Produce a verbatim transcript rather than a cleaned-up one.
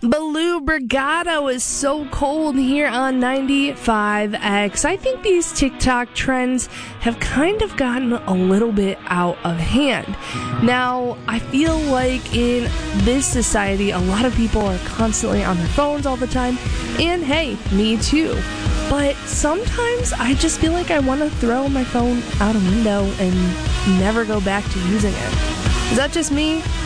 Baloo Brigado is so cold here on ninety-five X. I think these TikTok trends have kind of gotten a little bit out of hand. Now, I feel like in this society, a lot of people are constantly on their phones all the time. And hey, me too. But sometimes I just feel like I want to throw my phone out a window and never go back to using it. Is that just me?